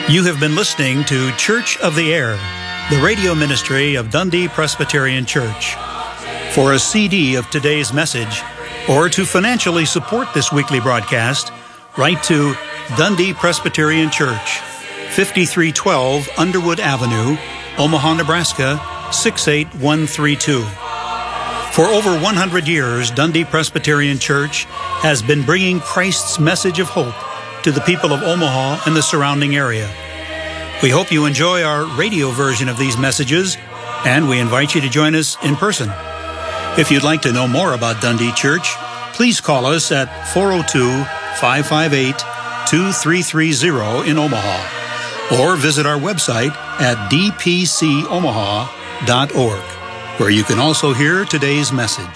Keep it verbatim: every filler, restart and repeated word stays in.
You have been listening to Church of the Air, the radio ministry of Dundee Presbyterian Church. For a C D of today's message, or to financially support this weekly broadcast, write to Dundee Presbyterian Church, fifty-three twelve Underwood Avenue, Omaha, Nebraska, six eight one three two. For over one hundred years, Dundee Presbyterian Church has been bringing Christ's message of hope to the people of Omaha and the surrounding area. We hope you enjoy our radio version of these messages, and we invite you to join us in person. If you'd like to know more about Dundee Church, please call us at four oh two, five five eight, two three three zero in Omaha, or visit our website at d p c omaha dot org, where you can also hear today's message.